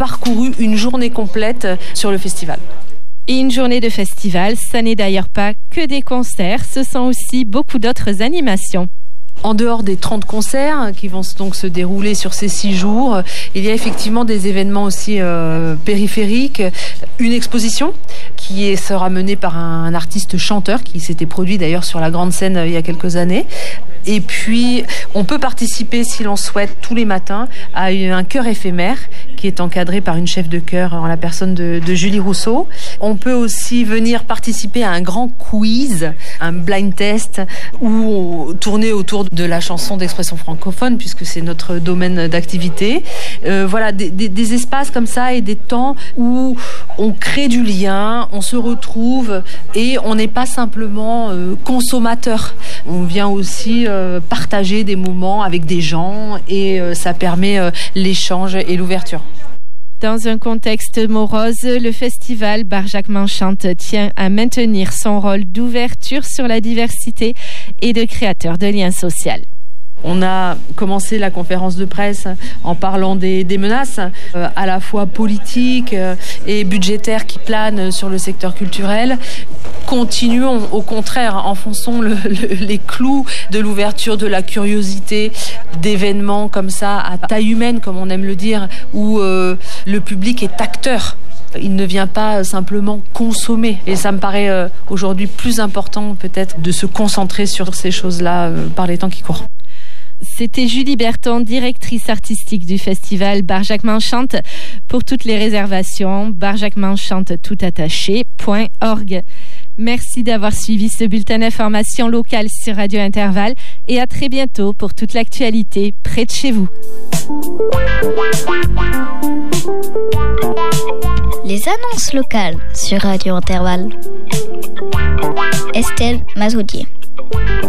parcouru une journée complète sur le festival. Et une journée de festival, ça n'est d'ailleurs pas que des concerts, ce sont aussi beaucoup d'autres animations. En dehors des 30 concerts qui vont donc se dérouler sur ces 6 jours, il y a effectivement des événements aussi périphériques. Une exposition qui sera menée par un artiste chanteur qui s'était produit d'ailleurs sur la grande scène il y a quelques années. Et puis, on peut participer, si l'on souhaite, tous les matins à un chœur éphémère qui est encadré par une chef de chœur en la personne de Julie Rousseau. On peut aussi venir participer à un grand quiz, un blind test, où tourner autour de la chanson d'expression francophone, puisque c'est notre domaine d'activité. Voilà, des espaces comme ça et des temps où on crée du lien, on se retrouve et on n'est pas simplement consommateur. On vient aussi partager des moments avec des gens et ça permet l'échange et l'ouverture. Dans un contexte morose, le festival Barjac-Man Chante tient à maintenir son rôle d'ouverture sur la diversité et de créateur de liens sociaux. On a commencé la conférence de presse en parlant des menaces à la fois politiques et budgétaires qui planent sur le secteur culturel. Continuons, au contraire, enfonçons les clous de l'ouverture, de la curiosité, d'événements comme ça, à taille humaine, comme on aime le dire, où le public est acteur. Il ne vient pas simplement consommer. Et ça me paraît aujourd'hui plus important peut-être de se concentrer sur ces choses-là par les temps qui courent. C'était Julie Berton, directrice artistique du festival Barjac-Man Chante. Pour toutes les réservations, barjacmanchante.org. Merci d'avoir suivi ce bulletin d'information locale sur Radio Intervalle et à très bientôt pour toute l'actualité près de chez vous. Les annonces locales sur Radio Intervalle. Estelle Mazoudier.